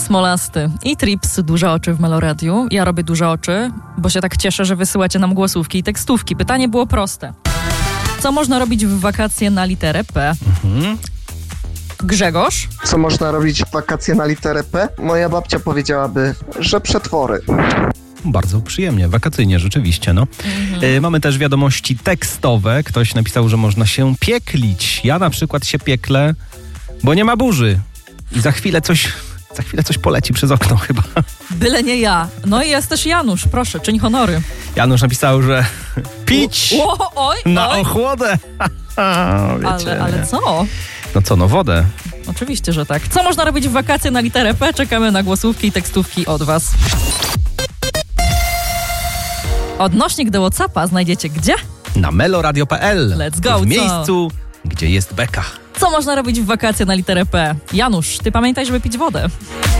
Smolasty i Trips, duże oczy w Meloradiu. Ja robię duże oczy, bo się tak cieszę, że wysyłacie nam głosówki i tekstówki. Pytanie było proste. Co można robić w wakacje na literę P? Grzegorz? Co można robić w wakacje na literę P? Moja babcia powiedziałaby, że przetwory. Bardzo przyjemnie, wakacyjnie rzeczywiście, no. Mamy też wiadomości tekstowe. Ktoś napisał, że można się pieklić. Ja na przykład się pieklę, bo nie ma burzy. I za chwilę coś poleci przez okno chyba. Byle nie ja. No i jest też Janusz, proszę, czyń honory. Janusz napisał, że pić Oj, na ochłodę. Wiecie, ale co? No co, no wodę. Oczywiście, że tak. Co można robić w wakacje na literę P? Czekamy na głosówki i tekstówki od was. Odnośnik do WhatsAppa znajdziecie gdzie? Na meloradio.pl. Let's go, w miejscu, gdzie jest beka. Co można robić w wakacje na literę P? Janusz, ty pamiętaj, żeby pić wodę.